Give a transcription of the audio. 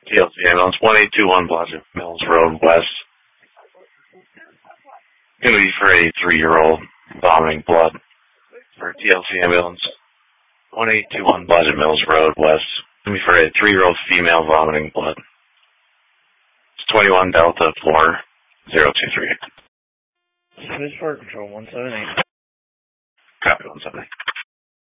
TLC ambulance, 1821 Blodgett Mills Road West. Gonna be for a 3-year-old vomiting blood. For TLC ambulance, 1821 Blodgett Mills Road West. Gonna be for a 3-year-old female vomiting blood. It's 21 Delta 4023. Switch Fire Control 178. Copy 178.